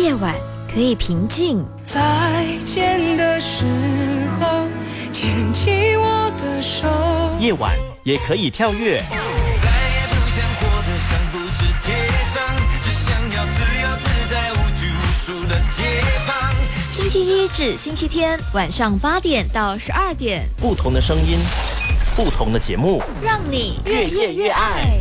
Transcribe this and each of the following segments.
夜晚可以平静， 再见的时候牵起我的手， 夜晚也可以跳跃， 再也不想活得像复制贴上，只想要自由自在无拘无束的解放。 星期一至星期天晚上8点到12点， 不同的声音，不同的节目， 让你越夜越爱。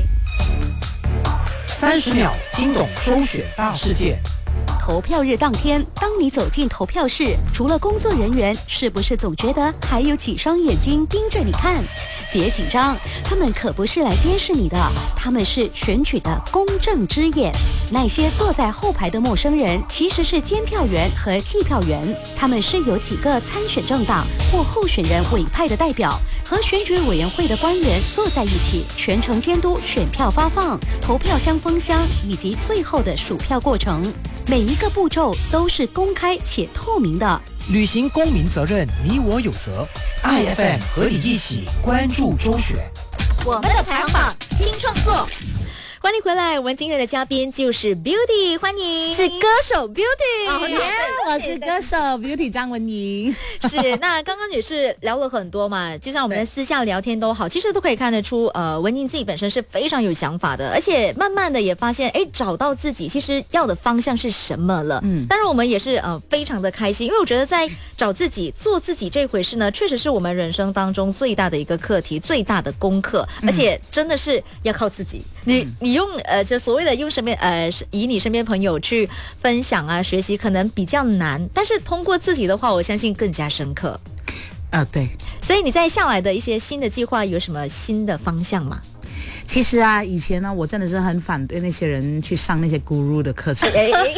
30秒听懂周选大事件。 投票日当天，当你走进投票室，除了工作人员，是不是总觉得还有几双眼睛盯着你看？别紧张，他们可不是来监视你的，他们是选举的公正之眼。那些坐在后排的陌生人，其实是监票员和计票员，他们是由几个参选政党或候选人委派的代表，和选举委员会的官员坐在一起，全程监督选票发放、投票箱封箱以及最后的数票过程。每一个步骤都是公开且透明的。 履行公民责任，你我有责。IFM 和你一起关注周选。 我们的排行榜听创作。欢迎回来，我们今天的嘉宾就是 Beauty， 欢迎，是歌手 Beauty。 我是歌手 Beauty 张文莹。 是，那刚刚也是聊了很多嘛，就像我们的私下聊天都好，其实都可以看得出，文莹自己本身是非常有想法的，而且慢慢的也发现，找到自己其实要的方向是什么了。当然我们也是非常的开心，因为我觉得在找自己、做自己这回事呢，确实是我们人生当中最大的一个课题、最大的功课，而且真的是要靠自己。你用就所谓的用身边以你身边朋友去分享啊学习可能比较难，但是通过自己的话，我相信更加深刻。 对。 所以你在下来的一些新的计划有什么新的方向吗？ 其实啊，以前呢，我真的是很反对那些人去上那些 guru 的课程。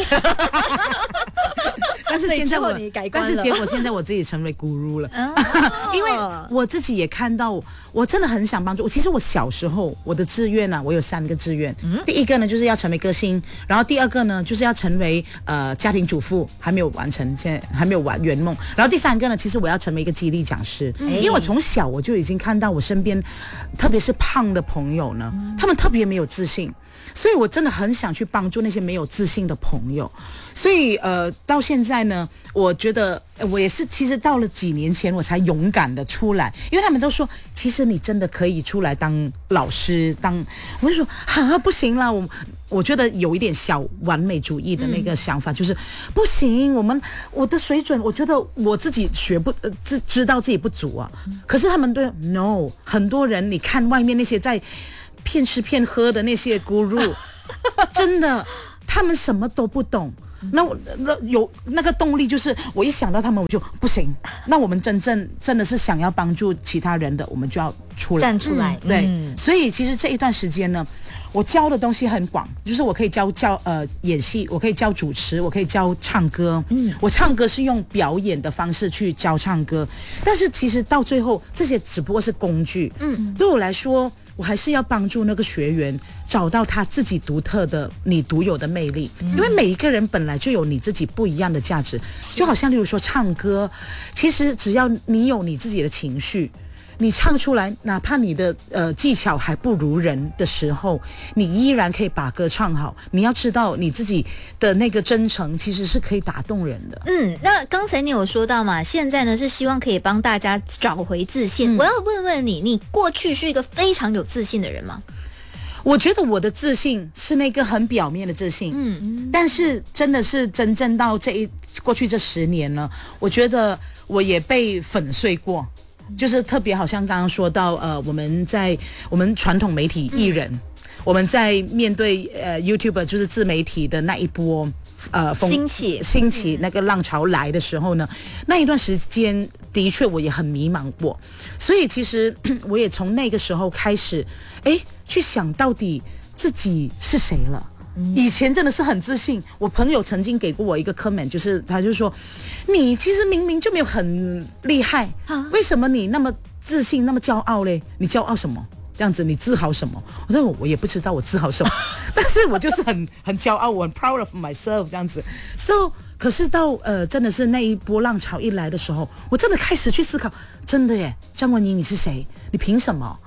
但是现在结果现在我自己成为 guru 了。因为我自己也看到，我真的很想帮助。其实我小时候我的志愿呢，我有3个志愿。第一个呢就是要成为歌星，然后第二个呢就是要成为家庭主妇，还没有完成，现在还没有圆梦。然后第3个呢，其实我要成为一个激励讲师。因为我从小我就已经看到我身边，特别是胖的朋友呢，他们特别没有自信。所以我真的很想去帮助那些没有自信的朋友。所以到现在呢，我觉得我也是，其实到了几年前我才勇敢的出来，因为他们都说其实你真的可以出来当老师，我就说不行啦，我觉得有一点小完美主义的那个想法，就是不行，我的水准，我觉得我自己知道自己不足啊。可是他们对 no， 很多人你看外面那些在骗吃骗喝的那些 guru， 真的他们什么都不懂。那有那个动力，就是我一想到他们我就不行。那我们真的是想要帮助其他人的，我们就要站出来。 对，所以其实这一段时间呢，我教的东西很广，就是我可以教演戏，我可以教主持，我可以教唱歌。我唱歌是用表演的方式去教唱歌，但是其实到最后这些只不过是工具。对我来说，我还是要帮助那个学员找到他自己独特的、你独有的魅力。因为每一个人本来就有你自己不一样的价值，就好像例如说唱歌，其实只要你有你自己的情绪，你唱出来，哪怕你的技巧还不如人的时候，你依然可以把歌唱好。你要知道你自己的那个真诚其实是可以打动人的。 那刚才你有说到嘛，现在呢是希望可以帮大家找回自信。我要问问你，你过去是一个非常有自信的人吗？ 我觉得我的自信是那个很表面的自信，但是真的是真正到过去这10年呢，我觉得我也被粉碎过。就是特别好像刚刚说到我们传统媒体艺人，我们在面对YouTuber 就是自媒体的那一波兴起那个浪潮来的时候呢，那一段时间的确我也很迷茫过。所以其实我也从那个时候开始去想到底自己是谁了。以前真的是很自信，我朋友曾经给过我一个 comment， 就是他就说你其实明明就没有很厉害，为什么你那么自信那么骄傲嘞？你骄傲什么？这样子你自豪什么？我说我也不知道我自豪什么但是我就是很骄傲，我很 proud of myself 这样子。 So 可是到真的是那一波浪潮一来的时候，我真的开始去思考，真的耶，张文妮你是谁？你凭什么？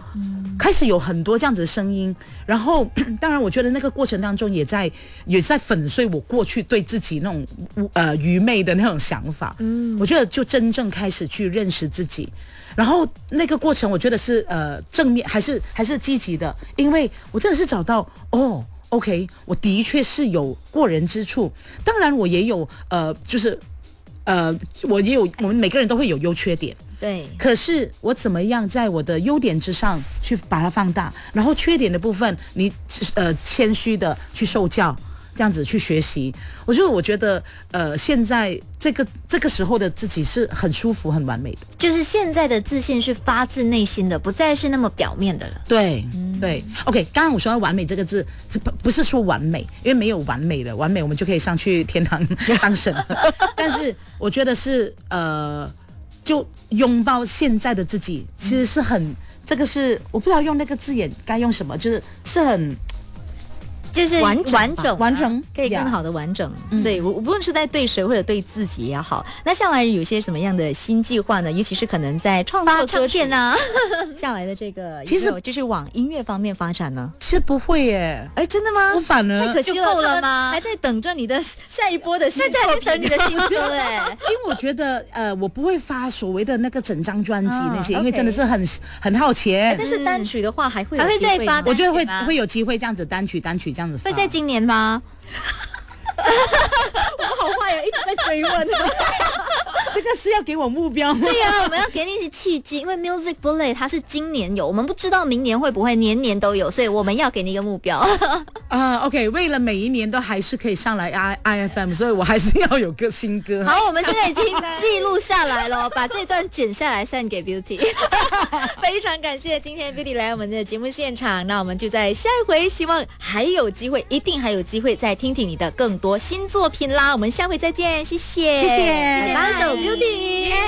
开始有很多这样子的声音，然后当然我觉得那个过程当中也在粉碎我过去对自己那种愚昧的那种想法。我觉得就真正开始去认识自己，然后那个过程我觉得是正面还是积极的，因为我真的是找到OK， 我的确是有过人之处，当然我也有我们每个人都会有优缺点。 对， 可是我怎么样在我的优点之上去把它放大，然后缺点的部分你谦虚的去受教，这样子去学习。我觉得现在这个时候的自己是很舒服很完美的， 就是现在的自信是发自内心的，不再是那么表面的了。 对对 OK， 刚刚我说到完美这个字不是说完美，因为没有完美的，完美我们就可以上去天堂当神但是我觉得是就拥抱现在的自己，其实是很这个是我不知道用那个字眼该用什么，是很就是完整可以更好的完整。所以无论是在对谁或者对自己也好，那下来有些什么样的新计划呢？尤其是可能在创作唱片啊下来的这个，其实就是往音乐方面发展呢？ 其实不会耶。 真的吗？ 我反而太可惜了，够了吗？还在等着你的下一波的新作品，还在等你的新歌因为我觉得我不会发所谓的那个整张专辑那些，因为真的是很耗钱。 但是单曲的话还会再发， 我觉得会有机会这样子单曲这样子发。 会在今年吗？我们好坏呀，一直在追问这个是要给我目标吗？ 对呀，我们要给你一些契机，因为 Music Bullet 它是今年有，我们不知道明年会不会年年都有，所以我们要给你一个目标 OK， 为了每一年都还是可以上来 IFM， 所以我还是要有个新歌。 好，我们现在已经记录下来了把这段剪下来send给 Beauty 非常感谢今天 Beauty 来我们的节目现场，那我们就在下一回希望还有机会，一定还有机会再听听你的更多新作品啦，我们下回再见，谢谢谢谢拉手 Beauty。